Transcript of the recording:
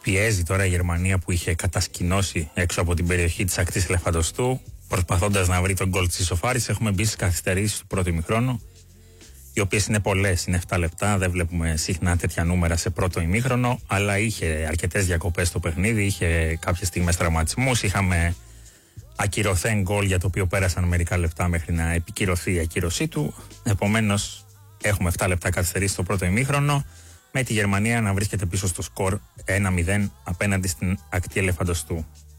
Πιέζει τώρα η Γερμανία που είχε κατασκηνώσει έξω από την περιοχή της ακτής Ελεφαντοστού, προσπαθώντας να βρει τον γκολ της ισοφάρισης. Έχουμε μπει στις καθυστερήσεις του πρώτου ημιχρόνου, οι οποίες είναι πολλές, είναι 7 λεπτά. Δεν βλέπουμε συχνά τέτοια νούμερα σε πρώτο ημίχρονο, αλλά είχε αρκετές διακοπές στο παιχνίδι, είχε κάποιες στιγμές τραυματισμούς. Είχαμε ακυρωθέν γκολ για το οποίο πέρασαν μερικά λεπτά μέχρι να επικυρωθεί η ακύρωσή του. Επομένως, έχουμε 7 λεπτά καθυστερήσεις στο πρώτο ημίχρονο, με τη Γερμανία να βρίσκεται πίσω στο σκορ 1-0 απέναντι στην ακτή Ελεφαντοστού.